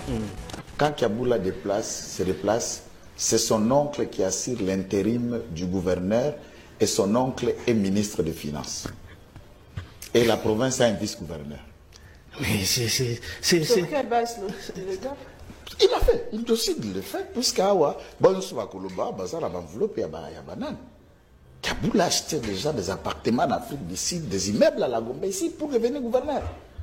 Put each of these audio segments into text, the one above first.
Quand Kiaboula se déplace, c'est son oncle qui assure l'intérim du gouverneur et son oncle est ministre des Finances. Et la province a un vice-gouverneur. Mais c'est... Sur quelle base le gars? Il a fait, il décide de le faire, puisqu'Awa, bon, sur la Koloba, Bazar a enveloppé à Banane. Kaboul a acheté déjà des appartements en Afrique du Sud, des immeubles à la Gombe ici pour devenir gouverneur.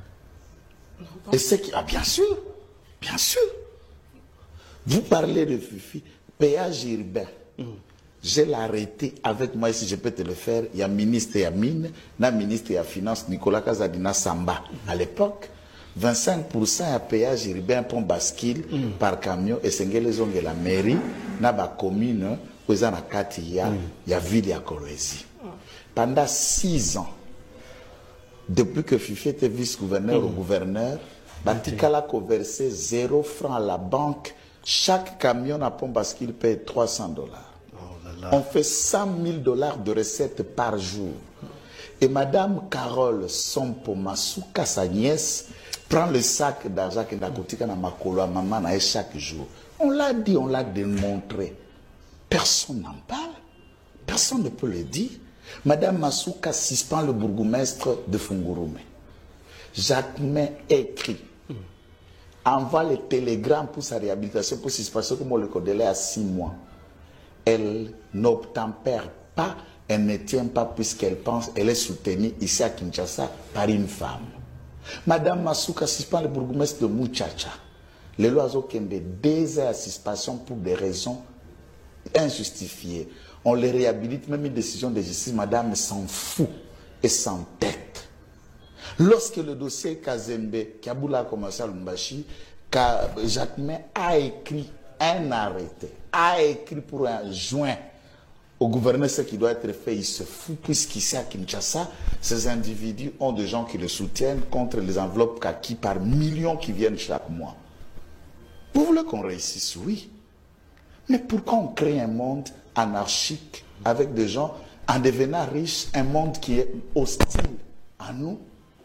Et c'est qui. Ah, bien sûr, bien sûr. Vous parlez de Fifi, péage urbain. Je l'ai arrêté avec moi, si je peux te le faire. Il y a ministre et Mine, il y a ministre et Finance, Nicolas Kazadina Samba. À l'époque, 25% à péage urbain pour bascule par camion et c'est la mairie, na ba commune, où il y a ville et Kolwezi. Pendant 6 ans, depuis que Fifi était vice-gouverneur ou gouverneur, Batikala a versé 0 francs à la banque. Chaque camion à pont bascule paye $300. On fait $100 000 de recettes par jour. Et Madame Carole Sompo Masuka, sa nièce, prend le sac d'argent que Nakotika na makolo à maman chaque jour. On l'a dit, on l'a démontré. Personne n'en parle. Personne ne peut le dire. Madame Masuka suspend le bourgmestre de Fungurume. Jacquemin écrit, envoie le télégramme pour sa réhabilitation, pour suspension, comme on le connaît à 6 mois. Elle n'obtempère pas, elle ne tient pas puisqu'elle pense, elle est soutenue ici à Kinshasa par une femme. Madame Masuka suspend le bourgmestre de Muchacha. Le loiseau Kembe, 2 heures à suspension pour des raisons injustifiées. On les réhabilite, même une décision de justice, madame s'en fout et s'entête. Lorsque le dossier Kazembe, Kiaboula a commencé à Lumbashi, Jacquemin a écrit un arrêté, a écrit pour un joint au gouverneur ce qui doit être fait, il se fout, puisqu'ici à Kinshasa, ces individus ont des gens qui le soutiennent contre les enveloppes kaki par millions qui viennent chaque mois. Vous voulez qu'on réussisse? Oui. Mais pourquoi on crée un monde anarchique avec des gens en devenant riches, un monde qui est hostile à nous?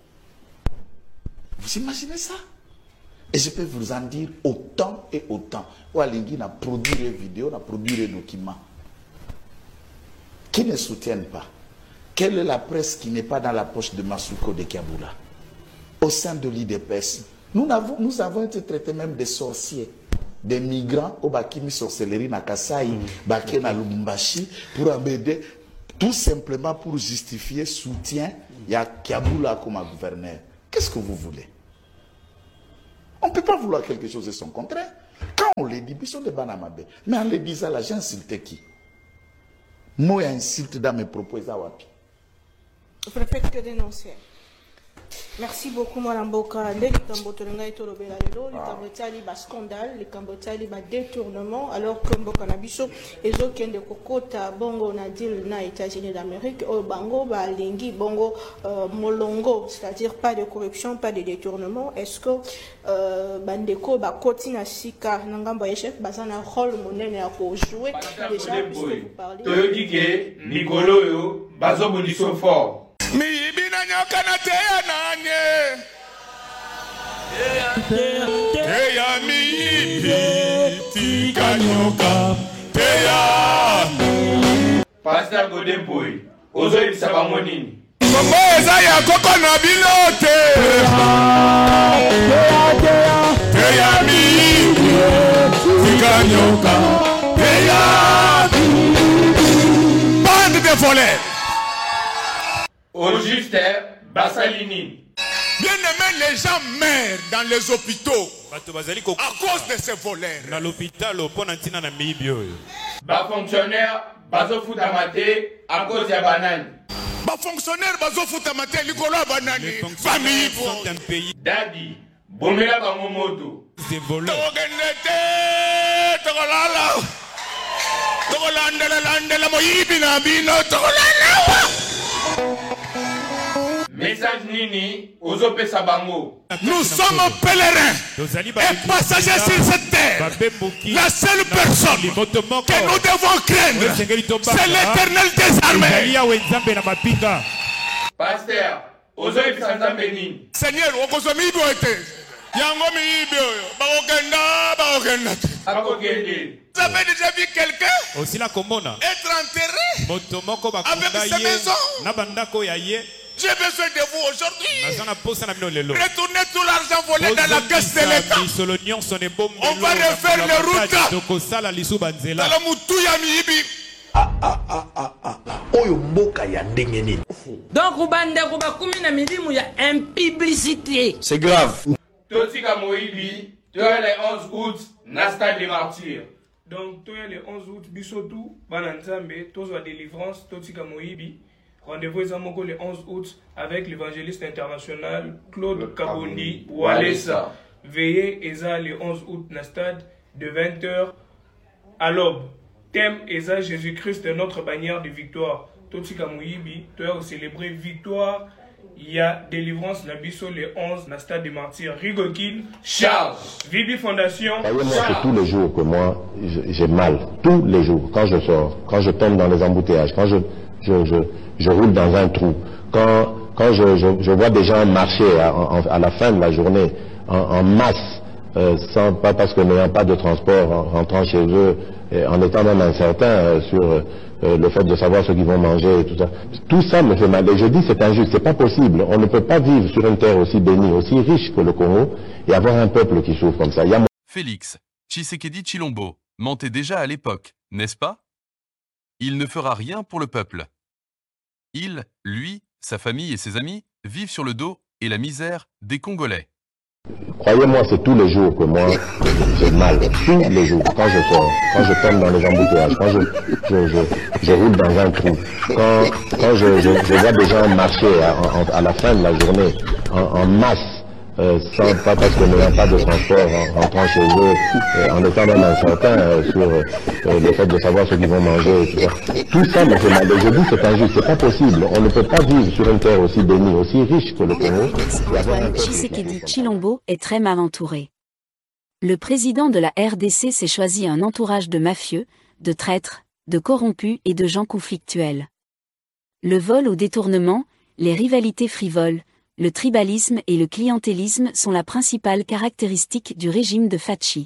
Vous imaginez ça? Et je peux vous en dire autant et autant. Oualingi n'a produit des vidéos, n'a produit des documents qui ne soutiennent pas. Quelle est la presse qui n'est pas dans la poche de Masuko de Kiaboula? Au sein de l'IDPS, nous avons été traités même des sorciers, des migrants au Bakimi sorcellerie na Kasai, Baké na Lubumbashi, pour embêter, tout simplement pour justifier soutien, il y a Kiaboula comme gouverneur. Qu'est-ce que vous voulez? On ne peut pas vouloir quelque chose et son contraire. Quand on les dit, ils sont des banamabé. Mais en les disant là, j'ai insulté qui? Moi, insulte dans mes propos, Zawapi. Vous ne faites que dénoncer. Merci beaucoup, Mme Boka. Les Cambotolanga et Tolobela, les Cambotali, bas scandale, les Cambotali, bas détournement, alors que Mboka Nabiso, et autres qui ont des Kokota, Bongo, Nadil, na États-Unis d'Amérique, Bango, Lingi, Bongo, Molongo, c'est-à-dire pas de corruption, pas de détournement. Est-ce que Bandeko, Kotina Sika, Nangamba chef, Bazana rôle monnaie à jouer déjà, puisque vous parlez. Toyodike, Nicolo, Bazo Boniso fort. Mi ibina nyoka na teya nanye teya mi ibi tika nyoka teya Pasteur Godemboy, ozo ibisa bango nini? Kombo eza ya koko na bilote teya mi ibi tika nyoka teya bande de voleurs. Au juste, Bassalini. Bien aimé, les gens meurent dans les hôpitaux à cause de ces voleurs. Dans l'hôpital, Bas fonctionnaire, bazo foutamate à cause de banane. Bas fonctionnaire, bazo foutamate likolo banane. Famille sont un pays. Daddy, bomela bango moto. Des voleurs. Togolala. Togolandela moyibi na bino togolala. Message Nini, Ozope Sabango. Nous sommes pèlerins et passagers sur cette terre. La seule personne que nous devons craindre, c'est l'Éternel des armées. Pasteur, Ozope Sanzambeni. Seigneur, Okozomi Boete, Yango miibi oyo. Bakokenda. Vous avez déjà vu quelqu'un être enterré avec sa maison? J'ai besoin de vous aujourd'hui. Retournez tout l'argent volé dans la caisse de l'État. On va refaire les routes. Donc, il y a une publicité. C'est grave. Totika Moïbi, tu as les 11 août, Nasta des martyrs. Donc, tu as les 11 août, Bissotou, Bananzambe, Tozo délivrance, Totika Moïbi. Rendez-vous le 11 août avec l'évangéliste international Claude Kabondi Walesa. Veillez Eza le 11 août dans stade de 20h à l'aube. Thème Eza Jésus-Christ est notre bannière de victoire. Totika Moïbi, tu as célébré victoire. Il y a délivrance la bisso le 11 dans stade des martyrs. Rigokin, Charles, Vibi Fondation. C'est tous les jours que moi j'ai mal. Tous les jours. Quand je sors, quand je tombe dans les embouteillages, quand je roule dans un trou, quand je vois des gens marcher à la fin de la journée en masse, pas parce que n'ayant pas de transport, en rentrant chez eux, en étant même incertain sur le fait de savoir ce qu'ils vont manger et tout ça me fait mal. Et je dis c'est injuste, c'est pas possible. On ne peut pas vivre sur une terre aussi bénie, aussi riche que le Congo et avoir un peuple qui souffre comme ça. Félix Tshisekedi Tshilombo mentait déjà à l'époque, n'est-ce pas? Il ne fera rien pour le peuple. Il, lui, sa famille et ses amis vivent sur le dos et la misère des Congolais. Croyez-moi, c'est tous les jours que moi j'ai mal. Tous les jours. Quand je sors, quand je tombe dans les embouteillages, quand je roule dans un trou, quand je vois des gens marcher à la fin de la journée en masse, pas parce que n'ayant pas de transport, en rentrant chez eux, en étant même incertain sur le fait de savoir ce qu'ils vont manger et tout ça. Tout ça me fait mal. Et je dis c'est injuste, c'est pas possible. On ne peut pas vivre sur une terre aussi bénie, aussi riche que le Congo. Antoine Tshisekedi Tshilombo est très mal entouré. Le président de la RDC s'est choisi un entourage de mafieux, de traîtres, de corrompus et de gens conflictuels. Le vol au détournement, les rivalités frivoles, le tribalisme et le clientélisme sont la principale caractéristique du régime de Fachi.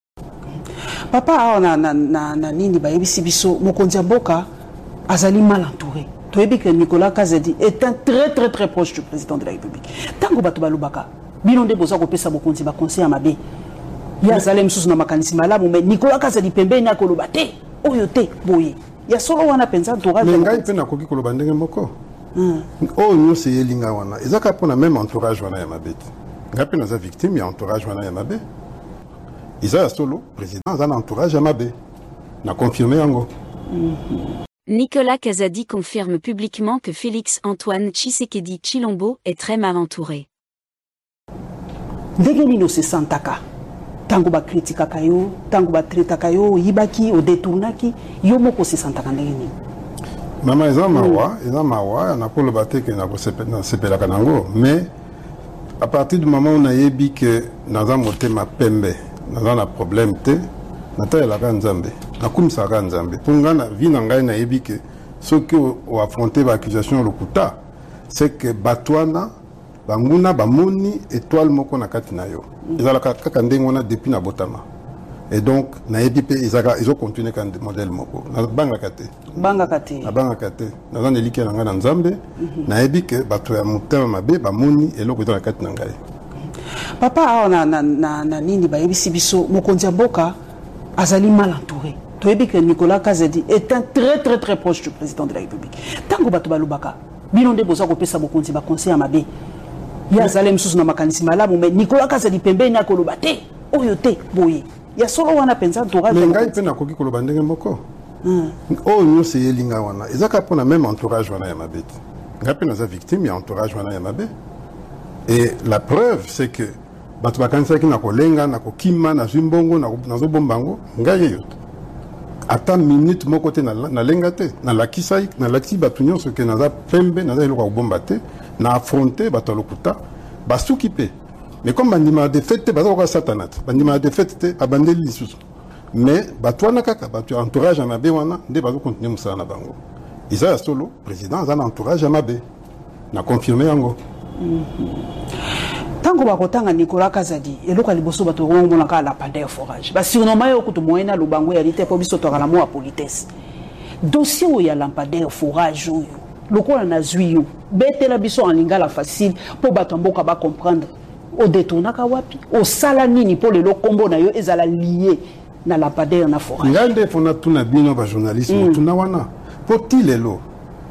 Papa na nini ba yebisi biso mokonzi mboka azali mal entouré. Toyebi que Nicolas Kazadi est un très proche du président de la République. Tango bato balubaka bino nde boza kopesa mokonzi ba conseil ya mabe. Ya zalem susu na makanisi malamu mais Nicolas Kazadi pembeni na koloba te oyo te boye. Ya solo wana penza entourage. Mais ngai pe na koki koloba ndenge moko. Oh nous c'est yelinga wana ezaka pona même entourage wana ya mabeti ngapi naza victime ya entourage wana ya mabe Isa solo président za entourage ya mabe na confirmé yango. Nicolas Kazadi confirme publiquement que Félix Antoine Tshisekedi Tshilombo est très mal entouré. Ndenge nino se santaka tango ba kritika kayo tango ba traita kayo yibaki o détournaki yo moko se santaka ndenge nini. Maman eza mawa na ko lobate ke na ko sepela kanango mais à partir du moment où on a yebi que naza motema pembe naza na problème te nata la nzambe na kumisa ka nzambe ponga na vie na ngai na yebi que ce que o affronter ba accusation lokuta c'est que batwana banguna bamoni étoile moko na kati na yo ezala kaka ndenge wana depuis na botama. Et donc, ils ont continué comme modèle moko. Na banga kate. Na zane like na ngana nzambe. Na ebi ke bato ya mutema mabe ba moni eloko dans la kate na ngai. Papa na nini ba yebisi biso mokonzi mboka azali mal entouré. Toyebi que Nicolas Kazadi est un très proche du président de la République. Tango bato balubaka bino nde boza kopesa mokonzi ba conseil ya mabe. Ya zalem susu na makanisi malamu mais Nicolas Kazadi pembeni na koloba te oyo te boye. Ya solo wana penza entourage. Mais ngai pe na koki koloba ndenge moko. Oh nous c'est yelinga wana ezaka pona même entourage wana ya mabeti ngapi naza victime ya entourage wana ya mabe. Et la preuve c'est que bato bakanisa ki na kolenga na kokima na zimbongo na zo bombango ngai yo ata minute moko te na lenga te na lakisai na laki bato nyonso ke naza pembe naza eloko ya bomba te na affronter bato lokuta basuki pe. Mais comme bandima de fête baza ko satanat bandima de fête te abandeli lisusu mais batwana kaka batu entourage mabe wana nde bazo continuer musala na bango isa solo président za entourage mabe na confirmer yango. tango bakotanga Nicolas Kazadi eloko liboso bato ngomona ka la pandeur forage ba surnommer yo kutu moyena lubango ya lite po biso to kala mo politesse dossier o ya lampadaire forage oyo lokola na zuyo betela biso en lingala facile po bato mboka ba comprendre o détournaka wapi o sala nini po le kombo na yo ezala lié na lampadaire na forage ngande fona tuna bino ba journalisme tuna wana poti lelo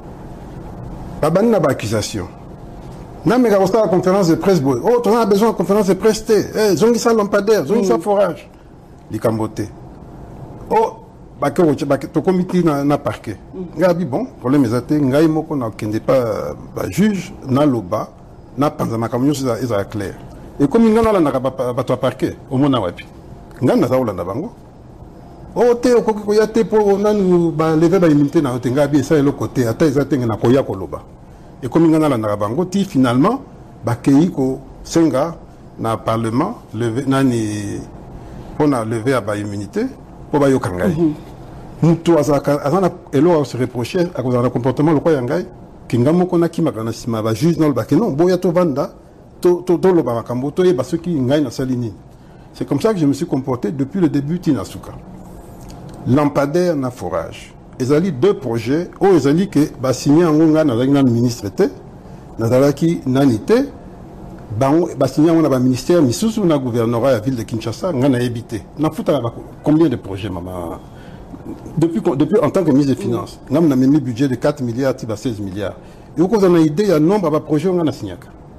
babani na ba accusation na mega la conférence de presse boy oh tu as besoin de conférence de presse zongi sa lampadaire zongi sa forage likambote oh bako to comité na parquet ngabi bon problème ezate ngai moko na kende pas ba juge na loba na panza makamyo za clair et comme ngana la na ba to parquet au mona wapi ngana za ulanda bango oh te ko ya te po nanu ba lever ba immunité na te ngabi ça le côté ata ezate na koya ko loba et comme ngana la na bango ti finalement ba kei ko senga na parlement lever nani pona lever à ba immunité pour ba yokangai mutu azana elo se reprocher à cause de comportement le quoi yangai kingamo kona kimakana sima ba juge non ba que non boya to vanda to lo ba makambo to yeba ceux qui ngai na salini. C'est comme ça que je me suis comporté depuis le début Tinasuka. Lampadaire na forage. Ezali deux projets o ezali que ba signé ngonga na zanga ministre té na zalaki nanité ba signé on a ba ministère misusu na gouvernorat la ville de Kinshasa ngana habité. Na futa combien de projets maman depuis en tant que ministre des Finances, nous avons mis un budget de 4 milliards à 16 milliards. Et vous avez une idée, il y a un nombre de projets qu'on a signé.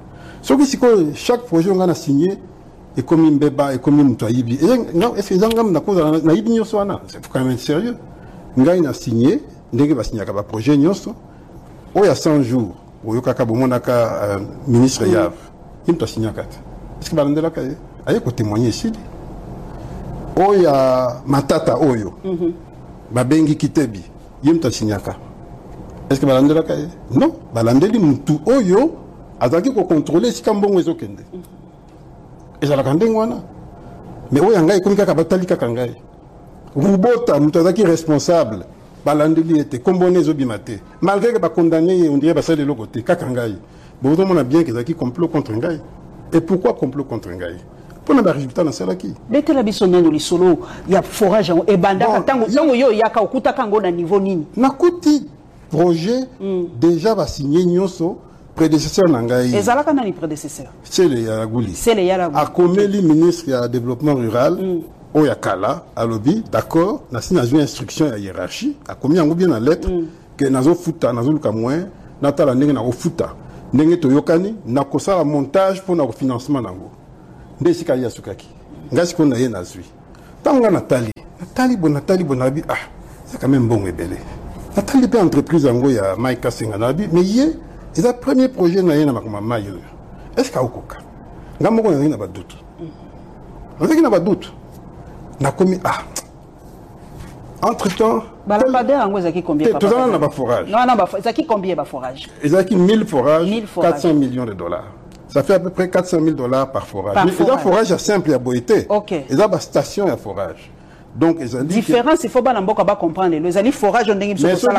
Chaque projet qu'on a signé est comme un bébé, est comme un toibi. Est-ce que vous avez une c'est quand même sérieux. Nous avons signé, nous avons signé un projet, il y a 100 jours, où il y a un ministre Yav, il a signé un 4. Est-ce que vous avez un témoigner ici? Il y a Matata Oyo. Babengi Kitebi, yimta signaka. Est-ce que balandela kaye? Non, balandeli mutu oyo azaki ko contrôler si kambongo ezokende. Ezala kandengo wana. Mais oyo ngai komika ka batali ka kangai. Rubota mutu azaki responsable balandeli était kombone ezobimate. Malgré que ba condamné on dirait ba sale le côté ka kangai. Bon on a bien que ezaki complot contre ngai. Et pourquoi complot contre ngai? On a des résultats dans celle qui. L'été la bisonne dans les solos, il y a forage et banda. Tant yo ya ka okuta kango na niveau nini. Na kuti projet déjà va signer nyoso prédécesseur nangai. Et zalaka na ni prédécesseur. C'est le Yaraguli. C'est le Yaraguli. A Komeli ministre du développement rural o yakala a lobby d'accord na signé une instruction à hiérarchie a commis en bien en lettre que nazo futa nazo luka moins na tala ndenge na futa ndenge to yokani na kosala montage pour na financement nango. Ndesika ya sukaki ngasi ko na ye na zui tanga Nathalie bonabi ah c'est quand même bon ebele Nathalie pe entreprise ngo ya Maika Senganabi mais ye c'est le premier projet na ye na makoma mayo est-ce ka okoka ngamoko na ba doute na ba doute na komi ah entre temps balampadeur ngo zaki combien papa tout ça na ba forage non zaki combien ba forage ezaki 1000 forages 400 millions de dollars. Ça fait à peu près 400 000 $ par forage. Mais il y a un forage simple à Boïté. Ok. Il y a une station à forage. Donc, ils ont dit. Différence, il faut pas comprendre. Les années forage, on a dit mais ce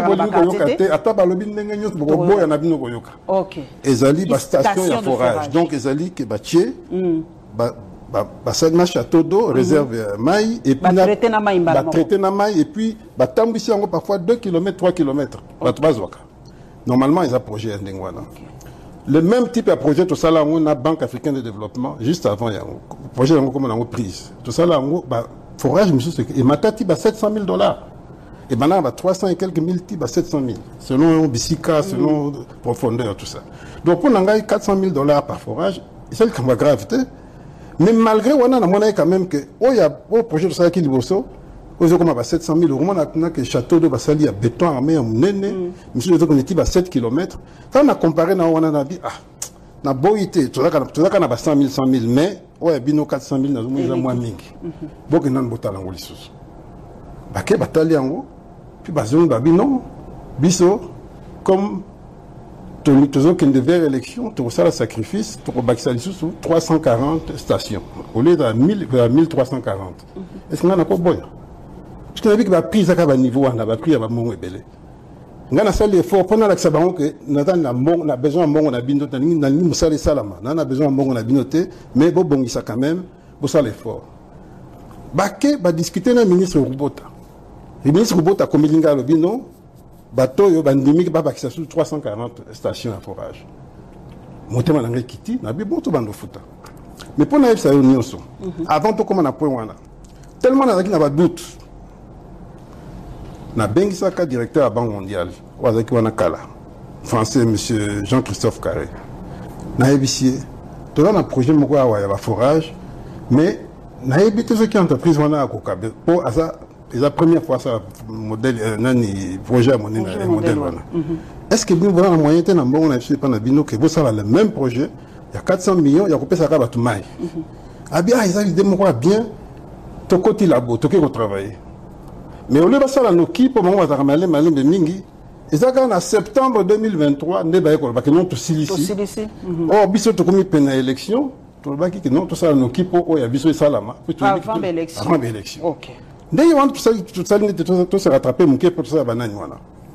ok. Ils ont dit une station à forage. Donc, ils ont dit que Batié, Basadma château d'eau, réserve maï, et puis traité na maï, et puis Batambissi parfois 2 km, 3 km. Normalement, ils ont un projet à Ndengwana. Le même type de projet, tout ça là, on a Banque africaine de développement, juste avant, il y a un projet comme on a prise. Tout ça là, forage, et Matati, 700 000 $. Et maintenant, 300 et quelques mille types, 700 000. Selon Bissika, selon profondeur, tout ça. Donc, on a 400 000 $ par forage, c'est le cas gravité. Mais malgré, on a quand même que, il y a un projet de ça qui est libre. Aux comme à 700 000 €, on a que château de Bassali à béton armé en Néné, monsieur on était à 7 km. Quand on a comparé, on a dit, ah, na boité, tout ça qu'on a 100 000, mais, ouais, bino 400 000, on a moins mingi. Bon, on a un botal en Oulissus. Baké, batali en haut, puis bazon, babino, biso, comme, tout le qui devait élection, tout ça, le sacrifice, tout le Baksali sous 340 stations, au lieu de 1340. Est-ce qu'on a pas bon? Parce qu'on a vu que la prise à niveau, on a pris à mon ébélé. ngana sali effort pendant la sabango que na besoin mbongo na bino na ni musali salama na besoin mbongo na bino te mais bo bongisa quand même bo sala effort bake ba discuter na ministre Rubota. Le ministre Rubota komilinga lo bino bato yo bandimi ba bakisa sur 340 stations à forage. Motema na kiti na bi bon to bando futa. Mais pour na ça yo nyonso avant to comment na point wana tellement na na ba doute na bengisaka directeur à la Banque mondiale wazaki wana kala français monsieur Jean-Christophe Carré na ebisie to na projet moko ya ba forage mais na ebité ce qui entreprise wana akokabe pour asa la première fois ça modèle nani projet modèle wana est-ce que nous voilà moyen te na mbongo na biso pendant bino que vous ça le même projet il y a 400 millions il y a kopesa ka batu mai abia ils avaient des moko bien to côté labo to ko travailler mais au lieu de ça, nous qui pour moi va malé de mingi. Et ça quand en septembre 2023, ne ba ko ba que non to silisi. Oh biso to komi pena élection, to ba ki que non to ça nous qui pour ya biso salama. Avant l'élection. Avant l'élection. OK. D'ailleurs on tout ça tout se rattraper mon qui pour ça banane voilà.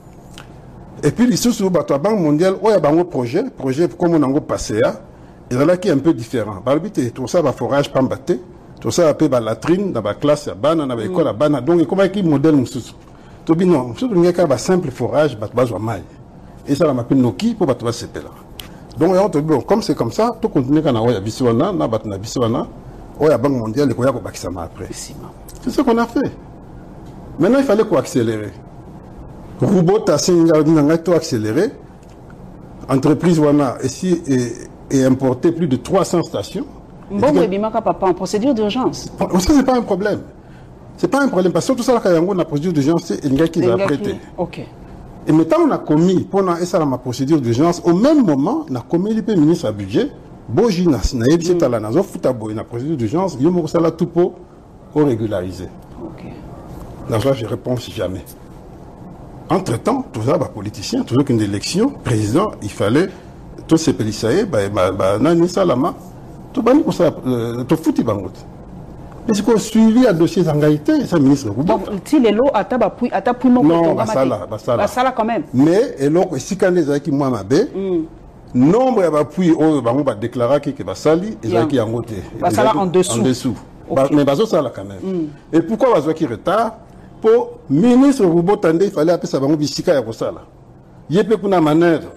Et puis les sous ba to Banque mondiale, oh ya bango projet comme on a passé à et là qui est un peu différent. Ba habiter tout ça va forage pambaté. Tout ça appelle la latrine dans la classe, dans l'école, donc comment est-ce modèle mususu? To bi non, mususu ngeka ba simple forage, ba bazwa mai. Et ça la m'appelle Noki pour ba to CP là. Donc on te bon comme c'est comme ça, tout continuer kana oya biswana na batna biswana, oya Banque mondiale ko ya ko bakisa ma après. C'est ce qu'on a fait. Maintenant il fallait quoi accélérer. Rubota singa nga to accélérer. Entreprise wana ici et importer plus de 300 stations. Bon, papa, en procédure d'urgence. Ça, c'est pas un problème. C'est pas un problème. Parce que tout ça, là, quand il y a une procédure d'urgence, c'est un gars qui va prêter. OK. Et maintenant, on a commis, pendant ma procédure d'urgence, au même moment, on a commis le ministre à budget, Bojina, na yebisi tala na zo futa boy na procédure d'urgence, yo mo sala tout pour régulariser. OK. Dans ça, je réponds si jamais. Entre-temps, tout ça, politicien, toujours qu'une élection, président, il fallait, tous ces pélissaïs, nani salama, tout bani pour ça, tout fouti bangot. Mais c'est qu'on suivi à dossier d'engagité, ça ministre. Donc, si les lots à tapui non, basala quand même. Mais, et là, si quand les qui moi m'abé, nombre d'appui, on va déclarer que basali, et ça qui a monté. Basala en dessous. En dessous. Mais baso ça là quand même. Et pourquoi baso qui retard? Pour ministre Roubo Tande, il fallait appeler ça bango bisika ya kosala. Yepe kuna manœuvre.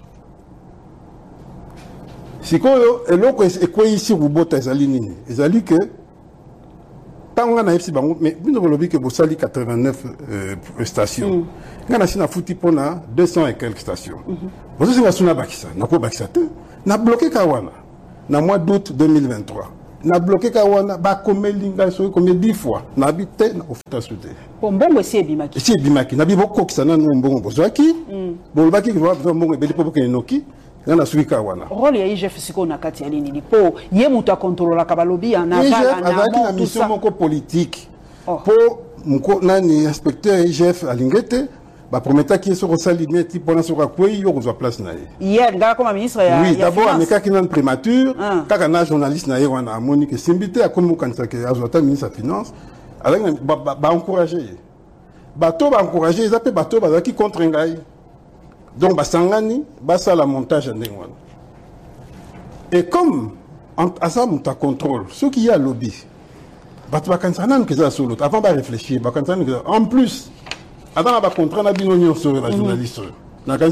Si koyo eloko ekwe ici Rubota ezali nini ezali que tanga na FC bango mais bino bolobi que bosali 89 stations ngana sina futi pona 200 et quelques stations bozo singa suna bakisa nako bakisa te na bloqué kawana na mois d'août 2023 na bloqué kawana ba komelinga so combien 10 fois na habité na ofuta souté mbongo si ebimaki na bibo kokisa na mbongo bozwaki bolobaki que va mbongo ebeli popo ke noki. Rôle ya IGF siko na kati ya nini po ye mutu akontrola kabalobi na na mission moko politique po mko nani inspecteur IGF alingete ba prometa ki so rosali meti pona so ka kwei yo kozwa place na ye hier ngala comme ministre ya oui d'abord ameka ki nan prémature kaka na journaliste na ye wana Monique Simbité akomi kanisa ke azota ministre ya finance avec ba encourager bato ba encourager ezape bato ba ki contre ngai. Donc, basangani, basa la montage en Dengwan. Et comme, à ça, on contrôle, ceux qui y a lobby, avant de réfléchir, en plus, avant de contrat, on a bien union sur la journaliste. On a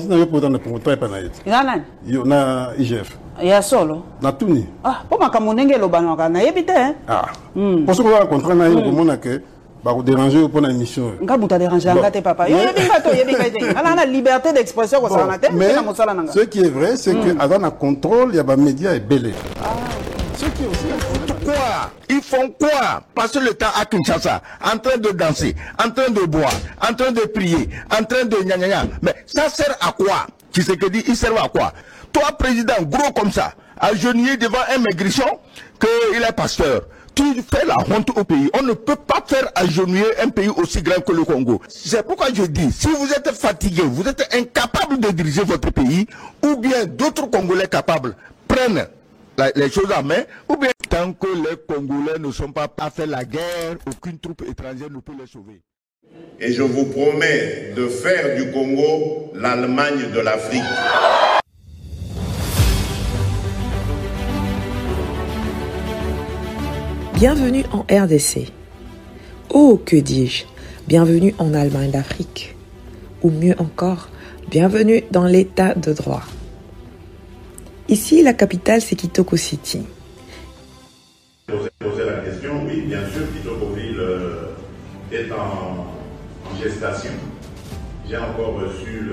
na IGF. Il y a solo. Na tuni. Ah, pour ma camonenge lo banaka na yebite. Ah. Pour ce qu'on a contrat na yebite, on a que bah déranger pour une émission. Nga buta déranger ngate papa. Yo yebinga ala na liberté d'expression ko ça na tête mais ce qui est vrai c'est que avant un contrôle il y a des médias et belé. Ce qui est aussi quoi? Ils font quoi? Passer le temps à Kinshasa en train de danser, en train de boire, en train de prier, en train de gna gna gna. Mais ça sert à quoi? Qui c'est que dit il sert à quoi? Toi président gros comme ça, agenouillé devant un maigrichon qu'il est pasteur. Tu fais la honte au pays. On ne peut pas faire agenouiller un pays aussi grand que le Congo. C'est pourquoi je dis, si vous êtes fatigué, vous êtes incapable de diriger votre pays, ou bien d'autres Congolais capables prennent les choses en main, ou bien tant que les Congolais ne sont pas à faire la guerre, aucune troupe étrangère ne peut les sauver. Et je vous promets de faire du Congo l'Allemagne de l'Afrique. Bienvenue en RDC. Oh, que dis-je, bienvenue en Allemagne d'Afrique. Ou mieux encore, bienvenue dans l'état de droit. Ici, la capitale, c'est Kitoko City. Poser la question, oui, bien sûr, Kitokoville est en gestation. J'ai encore reçu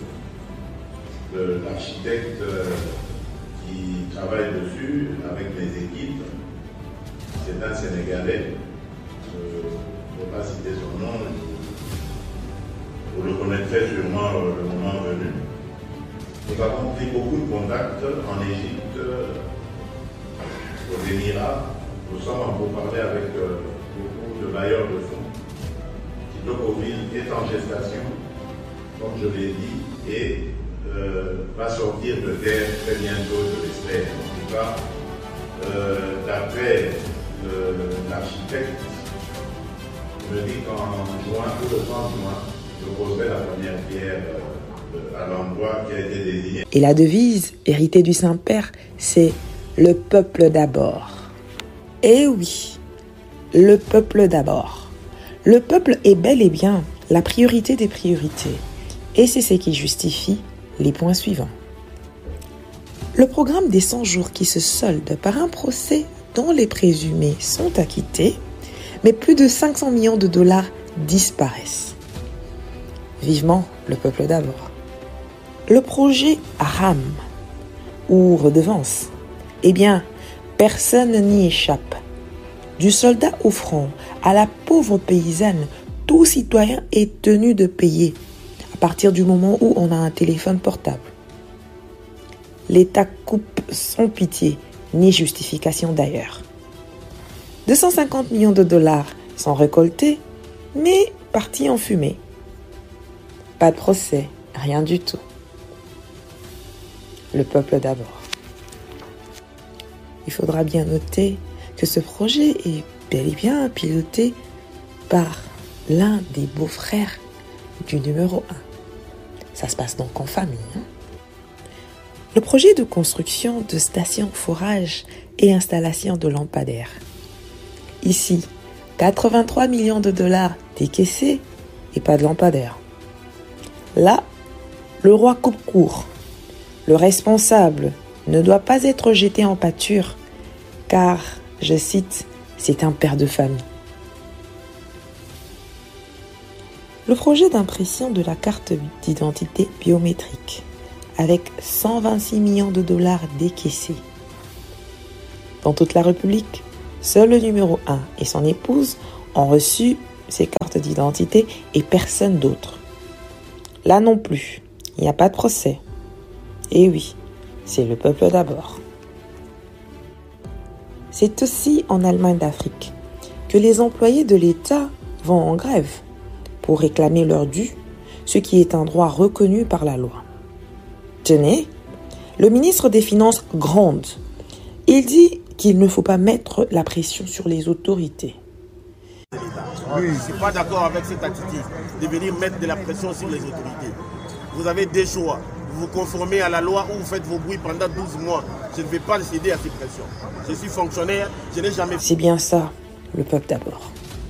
l'architecte qui travaille dessus avec mes équipes. C'est un Sénégalais. Je ne vais pas citer son nom. Vous le connaîtrez sûrement le moment venu. Nous avons pris beaucoup de contacts en Égypte, aux Émirats. Nous sommes en pourparlers avec beaucoup de bailleurs de fonds. Kitokoville est en gestation, comme je l'ai dit, et va sortir de terre très bientôt, je l'espère. En tout cas, d'après l'architecte, me dit qu'en juin, ou le 30 juin, je poserai la première pierre à l'endroit qui a été désigné. Et la devise, héritée du Saint-Père, c'est « Le peuple d'abord ». Eh oui, le peuple d'abord. Le peuple est bel et bien la priorité des priorités. Et c'est ce qui justifie les points suivants. Le programme des 100 jours qui se solde par un procès dont les présumés sont acquittés, mais plus de 500 millions de dollars disparaissent. Vivement le peuple d'abord. Le projet RAM, ou redevance, eh bien, personne n'y échappe. Du soldat au front à la pauvre paysanne, tout citoyen est tenu de payer à partir du moment où on a un téléphone portable. L'État coupe sans pitié, ni justification d'ailleurs. 250 millions de dollars sont récoltés, mais partis en fumée. Pas de procès, rien du tout. Le peuple d'abord. Il faudra bien noter que ce projet est bel et bien piloté par l'un des beaux-frères du numéro 1. Ça se passe donc en famille. Le projet de construction de stations forage et installation de lampadaires. Ici, 83 millions de dollars décaissés et pas de lampadaires. Là, le roi coupe court. Le responsable ne doit pas être jeté en pâture, car, je cite, c'est un père de famille. Le projet d'impression de la carte d'identité biométrique, avec 126 millions de dollars décaissés. Dans toute la République, seul le numéro 1 et son épouse ont reçu ces cartes d'identité et personne d'autre. Là non plus, il n'y a pas de procès. Et oui, c'est le peuple d'abord. C'est aussi en Allemagne d'Afrique que les employés de l'État vont en grève pour réclamer leur dû, ce qui est un droit reconnu par la loi. Tenez, le ministre des Finances gronde. Il dit qu'il ne faut pas mettre la pression sur les autorités. Oui, je ne suis pas d'accord avec cette attitude de venir mettre de la pression sur les autorités. Vous avez des choix. Vous vous conformez à la loi ou vous faites vos bruits pendant 12 mois. Je ne vais pas céder à ces pressions. Je suis fonctionnaire, je n'ai jamais... C'est bien ça, le peuple d'abord.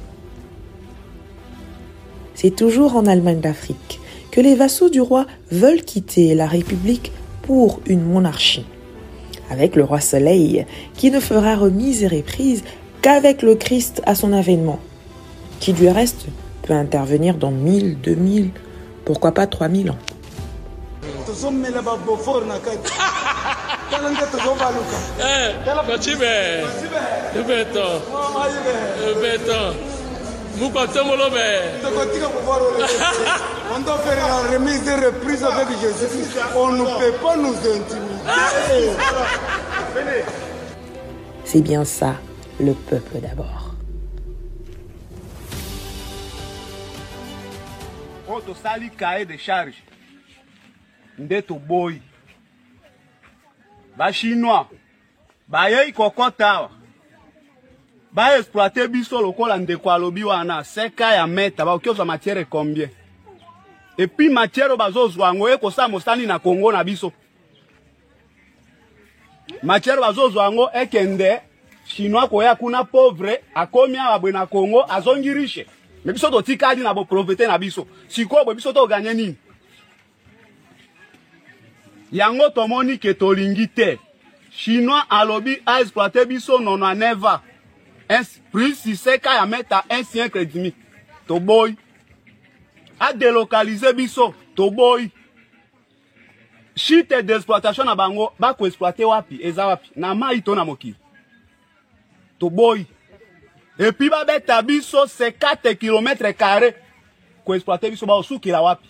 C'est toujours en Allemagne d'Afrique que les vassaux du roi veulent quitter la République pour une monarchie. Avec le roi Soleil, qui ne fera remise et reprise qu'avec le Christ à son avènement, qui du reste peut intervenir dans 1000, 2000, pourquoi pas 3000 ans. On doit faire la remise et reprise avec Jésus. On ne peut pas nous intimider. C'est bien ça, le peuple d'abord. Quand on sali cahier de charge, ndeto boy, ba chinois, ba yei kokotawa, ba exploiter biso lokola ndeko alobi wana seka ya meta ba okiozwa matière combien et puis matière bazozwa ngo ekosa mosani na Congo na biso matière bazozwa ngo ekende chinois koya kuna pauvre akomi abwe na Congo azongi riche mais biso totikadi na bo profiter na biso siko biso to gagner nini yango tomoni ke tolingi te chinois alobi a exploiter biso non neva plus si seka ya meta un siècle et demi to boy a délocaliser biso to boy chite d'exploitation na bango ba ko exploiter wapi eza wapi na mai to na mokili to boy et puis ba beta biso 54 km² ko exploiter biso ba osukila wapi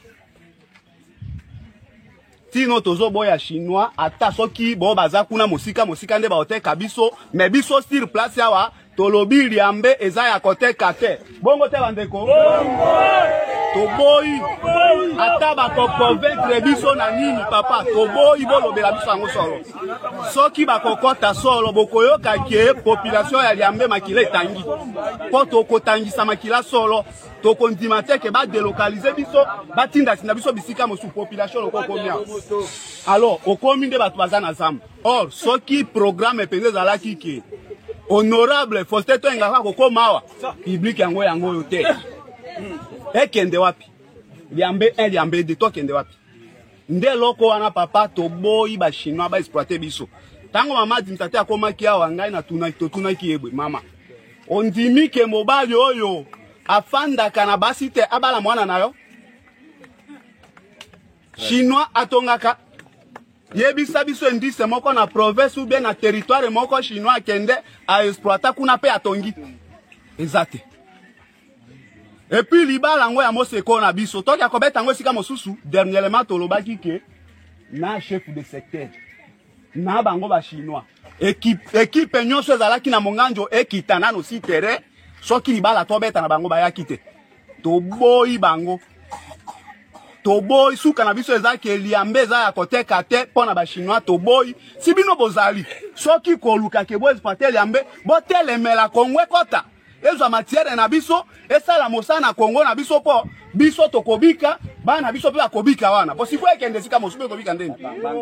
tino tozo boya chinois ata soki bo baza kuna mosika nde ba oteka biso mais biso sur place yawa tolobi liambe eza ya koteka te bongo te bandeko to boy ata ba ko convaincre biso na nini papa to boy bolobela biso yango solo soki ba kokota solo bokoyoka ke population ya liambe makila etangi po to kotangisa makila solo to kondima te ke ba délocaliser biso batinda sina biso bisika mosu population lokokomia alors okomi nde bato baza na zamba or soki programme penze zalaki ke honorable Faustin Toengaka kokomawa public yango yote ekende wapi liambe 1 liambe 2 to kende wapi nde loko wana papa to boyi ba chinois ba exploiter biso tango mama dimtate akomaki awa ngai na tuna kiebwe mama ondimi ke mobali oyo afanda kana basite abala mwana nayo chinois atongaka yebisa biso indice moko na province ou bien na territoire moko chinois kende a exploiter kuna pe atongi ezate et puis libala ngo ya moseko na biso toki akobeta ngo sika mosusu dernièrement tolobaki ke na chef de secteur na bango ba chinois équipe nyonso ezalaki na monganjo ekitana no si terrain soki libala tobeta na bango bayaki te to boyi bango to boy suka na biso ezaki eliambe eza ya koteka te pona ba chinois to boy si bino bozali soki koluka ke bo exploiter eliambe bo telemela kongwe kota ezwa matière na biso esala mosana Congo na biso po biso tokobika bana biso pe akobika wana po sifo ekende sika mosupe kobika ndeni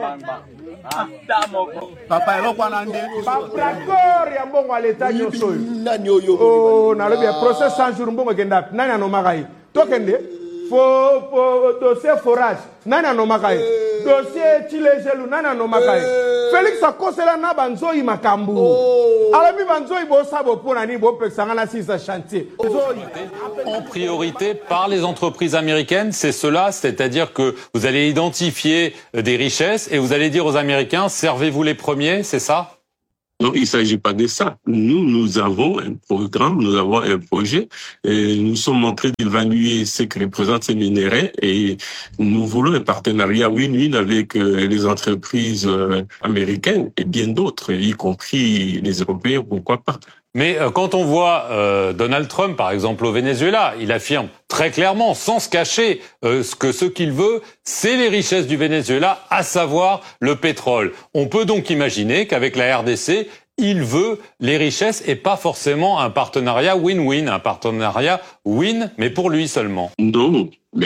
papa eloko na nde d'accord ya mbongo aleta nyoso nani oyo oh na lobi process 100 jours mbongo kenda nani anomakai tokende dossier forage nani anomakai dossier chilejelu nani anomakai Félix akosela na banzoi makambu alabi banzoi bo sabo pona ni bo pexanga na sisa chantier en priorité par les entreprises américaines, c'est cela, c'est-à-dire que vous allez identifier des richesses et vous allez dire aux Américains servez-vous les premiers, c'est ça? Non, il ne s'agit pas de ça. Nous avons un programme, nous avons un projet. Et nous sommes en train d'évaluer ce que représentent ces minéraux et nous voulons un partenariat win-win avec les entreprises américaines et bien d'autres, y compris les Européens, pourquoi pas. Mais quand on voit Donald Trump, par exemple, au Venezuela, il affirme très clairement, sans se cacher, ce qu'il veut, c'est les richesses du Venezuela, à savoir le pétrole. On peut donc imaginer qu'avec la RDC, il veut les richesses et pas forcément un partenariat win-win, un partenariat win, mais pour lui seulement. Non.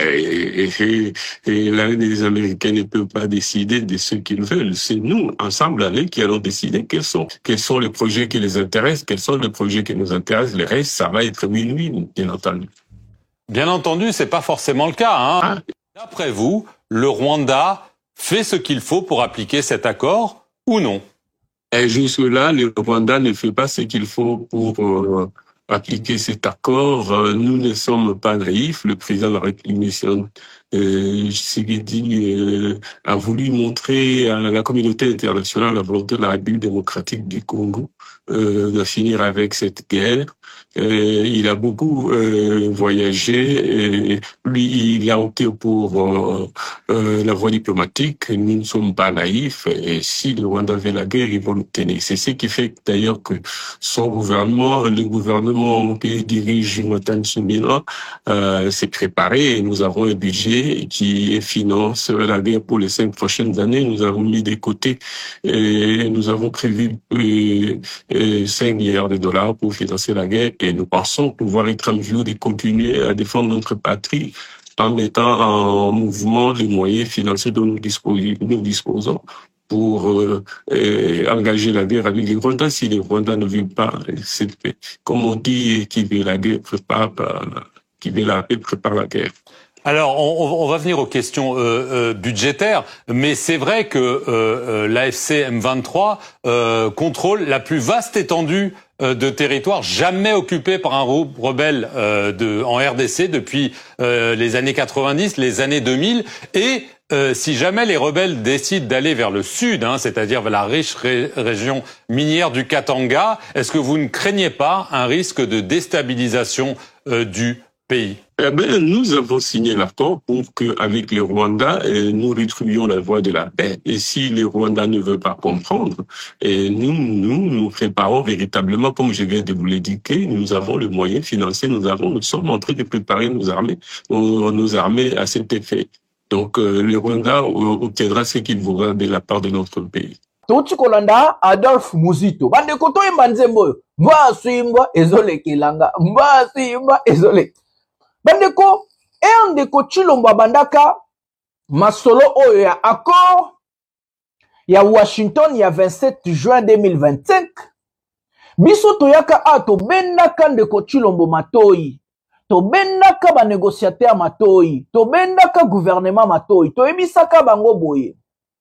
Les Américains ne peuvent pas décider de ce qu'ils veulent. C'est nous, ensemble, qui allons décider quels sont les projets qui les intéressent, quels sont les projets qui nous intéressent. Le reste, ça va être win-win, bien entendu. Bien entendu, c'est pas forcément le cas, hein. D'après vous, le Rwanda fait ce qu'il faut pour appliquer cet accord ou non? Et jusque-là, le Rwanda ne fait pas ce qu'il faut pour appliquer cet accord. Nous ne sommes pas naïfs. Le président de la République, Tshisekedi, a voulu montrer à la communauté internationale la volonté de la République démocratique du Congo de finir avec cette guerre. Il a beaucoup voyagé. Et lui, il a opté pour la voie diplomatique. Nous ne sommes pas naïfs. Et si le Rwanda veut la guerre, ils vont l'obtenir. C'est ce qui fait d'ailleurs que son gouvernement, le gouvernement que dirige Jonathan Tsumila, s'est préparé. Et nous avons un budget budget qui finance la guerre pour les 5 prochaines années. Nous avons mis de côté, nous avons prévu 5 milliards de dollars pour financer la guerre et nous pensons pouvoir être en mesure de continuer à défendre notre patrie en mettant en mouvement les moyens financiers dont nous disposons pour engager la guerre avec les Rwandais. Si les Rwandais ne veulent pas cette paix, comme on dit, qui veut la guerre prépare la paix prépare la guerre. Alors, on va venir aux questions budgétaires, mais c'est vrai que l'AFC M23 contrôle la plus vaste étendue de territoire jamais occupé par un groupe rebelle en RDC depuis les années 90, les années 2000, et si jamais les rebelles décident d'aller vers le sud, c'est-à-dire vers la riche région minière du Katanga, est-ce que vous ne craignez pas un risque de déstabilisation du pays? Eh bien, nous avons signé l'accord pour qu'avec les Rwandais, nous retrouvions la voie de la paix. Et si les Rwandais ne veulent pas comprendre, nous préparons véritablement, comme je viens de vous l'indiquer, nous avons le moyen financier, nous sommes en train de préparer nos armées à cet effet. Donc, le Rwanda obtiendra ce qu'il voudra de la part de notre pays. Toti kolanda Adolphe Muzito. Bande koto imbanzembo. Mba suimba ezole kilanga. Mba suimba ezole. Bandeko, ndeko Chilombo bandaka masolo oyo ya accord ya Washington ya 27 juin 2025. Biso toyaka to bendaka ndeko Chilombo matoi. To bendaka ba négociateur matoi. To bendaka gouvernement matoi. To ebisaka bango boye.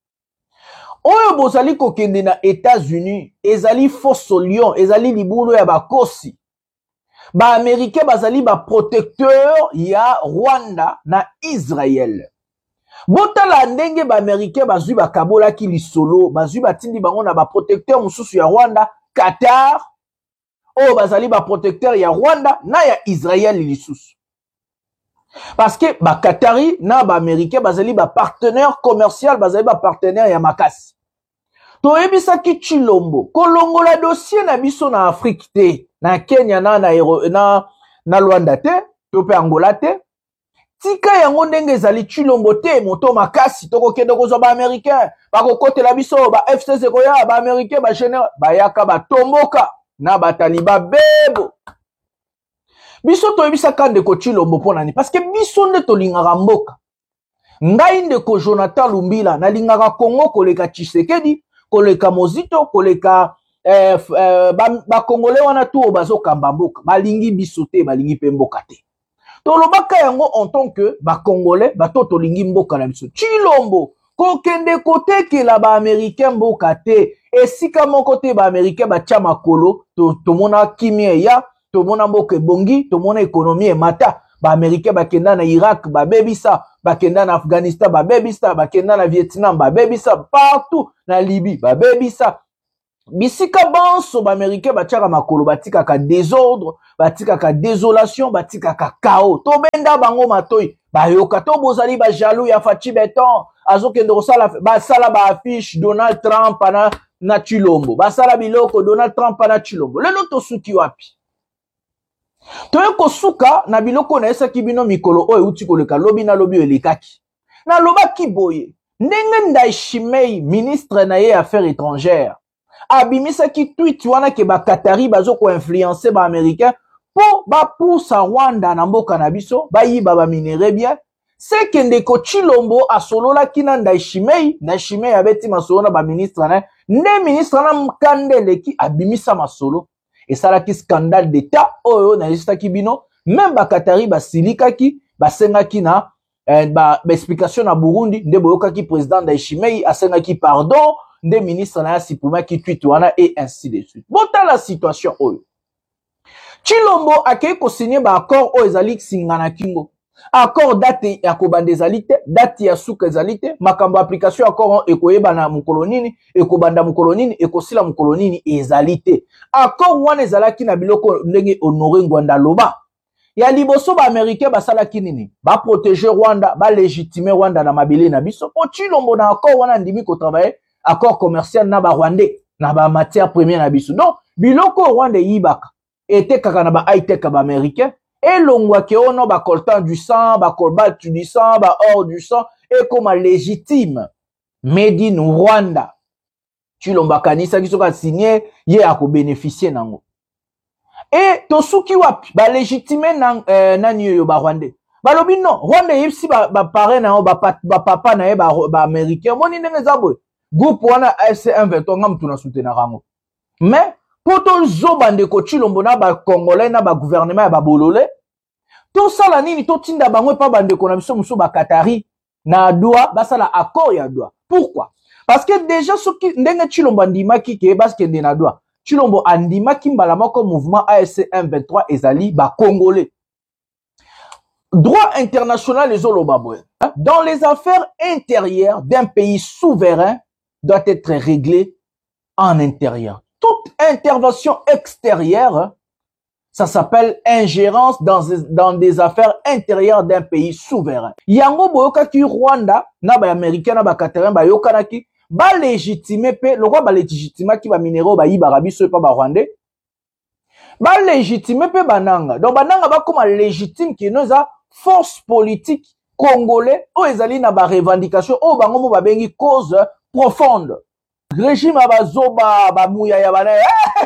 Oyo bozali kokende na États-Unis, ezali fosso lion, ezali libulu ya bakosi. Ba Américain bazali ba protecteur ya Rwanda na Israël. Botala ndenge ba Américain bazui ba kabola ki lisolo, bazui batindi bango na ba protecteur mususu ya Rwanda, Qatar. Oh bazali ba protecteur ya Rwanda na ya Israël lisusu. Parce que ba Qatari na ba Américain bazali ba partenaire commercial, bazali ba partenaire ya makasi. To ebisaki Chilombo, kolongola dossier na biso na Afrique te, na Kenya na Luanda te, to pe Angola te. Tika yango ndenge ezali Chilombo te, moto makasi toko kende kozwa ba Américain, ba kokotela biso ba FCC koya, ba Américain ba général, ba yaka ba tomboka na ba taliba bebo. Biso to ebisaka ndeko Chilombo pona ni parce que biso nde to lingaka mboka. Ngai ndeko Jonathan Lumbila na lingaka Congo koleka Tshisekedi, koleka Mozito, koleka ba Congolais wana tu obazo kamba mboka, balingi biso te, balingi pe mboka te. To lobaka yango en tant que ba Congolais, ba to lingi mboka na biso. Chilombo ko kende kote la ba Américain mboka te, esika moko te ba Américain ba tia makolo, to mona kimia ya, to mona mboka bongi, to mona économie mata. Ba Américain ba kenda na Irak, ba bebisa, ba kenda na Afghanistan, ba bebisa, ba kenda na Vietnam, ba bebisa, partout na Libye, ba bebisa. Bisika banso ba Américain ba tiaka makolo, batika ka désordre, batika ka désolation, batika ka chaos. To benda bango matoi, ba yoka to bozali ba jaloux ya Fachi Beton, azo kende kosala ba sala ba affiche Donald Trump na Chilombo. Ba sala biloko Donald Trump na Chilombo. Lelo to suki wapi? Toye kosuka na biloko na esa kibino mikolo oyo uti koleka lobi na lobi elekaki. Na loba kiboye, ndenge Ndayishimiye ministre na ye affaires étrangères. Abimisa ki tweet wana ke ba Qatari bazo ko influencer ba américain po ba poussa Rwanda na mboka na biso, ba yiba ba minere bien. C'est que ndeko Chilombo asolola kina Ndayishimiye abeti masolo na ba ministre na, ne ministre na mkandele ki abimisa masolo. Et ça là qui scandale d'état oyo na lista kibino même ba Qatari ba silika ki ba senga ki na ba explication na Burundi nde boyoka ki président Ndayishimiye asenga ki pardon nde ministre na sipuma ki tweet wana et ainsi de suite. Bota la situation oyo Chilombo akei ko signer ba accord oyo ezali singana kingo accord date ya kobanda ezalite, date ya suka ezalite, makambo application accord ekoyeba na mukolonini, ekobanda mukolonini, ekosila mukolonini ezalite. Accord wana ezalaki na biloko ndenge Honoré Ngwanda loba. Ya liboso ba Américain basalaki nini? Ba protéger Rwanda, ba légitimer Rwanda na mabele na biso. Po Chilombo na accord wana ndimi ko travailler accord commercial na ba Rwandais, na ba matière première na biso. Donc biloko Rwanda yibaka ete kaka na ba high tech ba Américain. et l'ongwa qui ono ba coltan du sang, ba cobalt du sang, ba or du sang, et comme légitime, made in Rwanda. Chilomba kanisa qui sera signé, yé a ko bénéficier nango. Et to suki wapi, ba légitimer nani yo ba Rwanda. Ba lobi non, Rwanda yipsi ba pare na ba papa na ba américain, moni ndenge zabwe. Groupe wana AFC 123 ngam tuna soutenir rango. Mais pour to zobande ko Chilombo na ba congolais na ba gouvernement ya ba bololé, to sala nini to tinda bangwe pa bande ko na biso muso ba Qatari na doa ba sala accord ya doa. Pourquoi? Parce que déjà soki ndenge Chilombo andimaki ke parce que na doa. Chilombo andimaki mbala moko mouvement AFC 123 ezali ba congolais. Droit international les olobabwe. Dans les affaires intérieures d'un pays souverain doit être réglée en intérieur. Toute intervention extérieure, ça s'appelle ingérence dans des affaires intérieures d'un pays souverain. Yango boyoka ki Rwanda, na ba américain na ba Qatarin ba yokanaki, ba légitimer pe, le roi ba légitimer ki ba minéraux ba yiba rabiso pa ba Rwandais. Ba légitimer pe bananga. Donc bananga ba comme légitime ki noza force politique congolais o ezali na ba revendication o bango mo ba bengi cause profonde. Régime abazoba bamouya ya bana.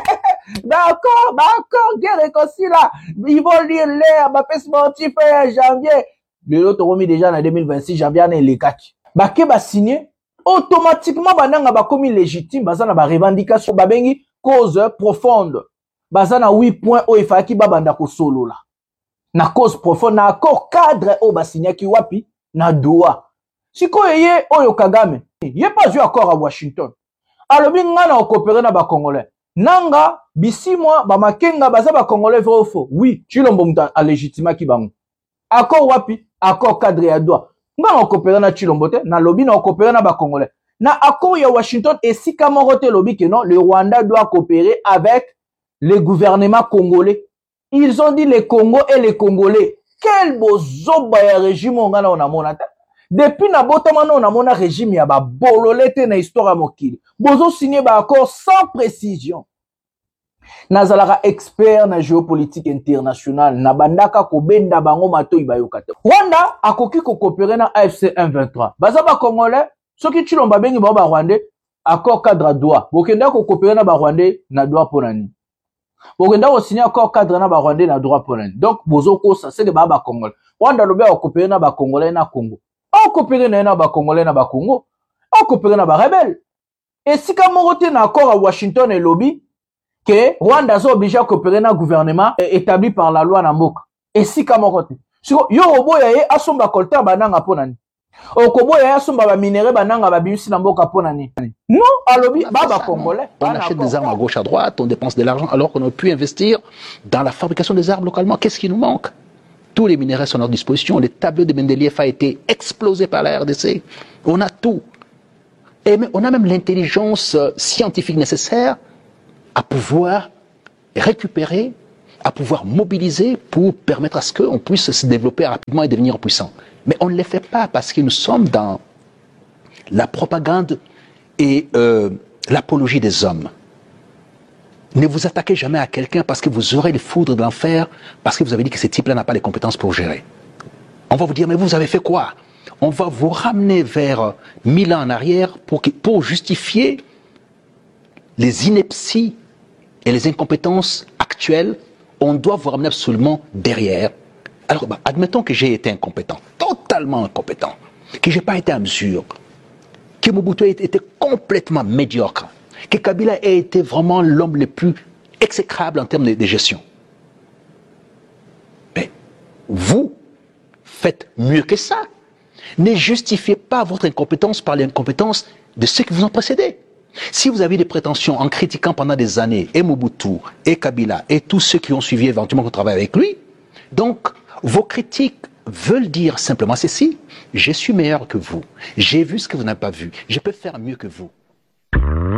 D'accord, guerre réconcilia. Ils vont lire l'air, ma paix sportif janvier. Le lot remis déjà en 2026 janvier en les kaki. Baké ba signé automatiquement bananga ba commis légitime bazana ba revendication ba bengi cause profonde. Bazana 8 points o ifaki ba banda ko solo la. Na cause profonde na accord cadre o ba signé ki wapi na doa. Siko yeye oyo Kagame. Yé pas eu accord à Washington. Alors nga na coopérer na ba congolais. Nanga bisi moi ba makenga baza ba congolais vrai ou faux. Oui, Chilombo muta a légitima ki bango. Accord wapi? Accord cadre ya doa. Nga na coopérer na Chilombo te, na lobby na coopérer na ba congolais. Na accord ya Washington et si kamorote lobby que non, le Rwanda doit coopérer avec le gouvernement congolais. Ils ont dit les Congo et les Congolais. Quel beau zoba ya régime nga na monata. Depuis na botamano on a mon régime ya ba bololete na histoire mokili. Bozo signé ba accord sans précision. Nazalara expert na géopolitique internationale na bandaka ko benda bango mato ibayokate. Rwanda akoki ko coopérer na AFC 123. Baza ba congolais soki Chilomba bengi ba Rwandais accord cadre droit. Bokenda ko coopérer na ba Rwandais na droit ponani. Bokenda ko signer accord cadre na ba Rwandais na droit ponani. Donc bozo ko ça c'est que ba congolais. Rwanda lobe ko coopérer na ba congolais na Congo. On coopérer na ba Congolais na ba Congo, on coopérer na ba rebelle. Et si kamorote na accord à Washington et lobby que Rwanda est obligé à coopérer na gouvernement établi par la loi na mboka. Et si kamorote. Siko yo oboya ye asomba kolta bananga ponani. Okoboya ye asomba ba minéraux bananga ba bimisi na mboka ponani. Non, à lobby ba Congolais. On achète des armes à gauche à droite, on dépense de l'argent alors qu'on aurait pu investir dans la fabrication des armes localement. Qu'est-ce qui nous manque? Tous les minéraux sont à notre disposition. Le tableau de Mendeleev a été explosé par la RDC. On a tout. Et on a même l'intelligence scientifique nécessaire à pouvoir récupérer, à pouvoir mobiliser pour permettre à ce qu'on puisse se développer rapidement et devenir puissant. Mais on ne le fait pas parce que nous sommes dans la propagande et l'apologie des hommes. Ne vous attaquez jamais à quelqu'un parce que vous aurez les foudres de l'enfer, parce que vous avez dit que ce type-là n'a pas les compétences pour gérer. On va vous dire, mais vous avez fait quoi? On va vous ramener vers 1000 ans en arrière pour justifier les inepties et les incompétences actuelles. On doit vous ramener absolument derrière. Alors, admettons que j'ai été incompétent, totalement incompétent, que je n'ai pas été à mesure, que Mobutu a été complètement médiocre, que Kabila ait été vraiment l'homme le plus exécrable en termes de gestion. Mais vous faites mieux que ça. Ne justifiez pas votre incompétence par l'incompétence de ceux qui vous ont précédé. Si vous avez des prétentions en critiquant pendant des années et Mobutu, et Kabila, et tous ceux qui ont suivi éventuellement qu'on travaille avec lui, donc vos critiques veulent dire simplement ceci: je suis meilleur que vous, j'ai vu ce que vous n'avez pas vu, je peux faire mieux que vous.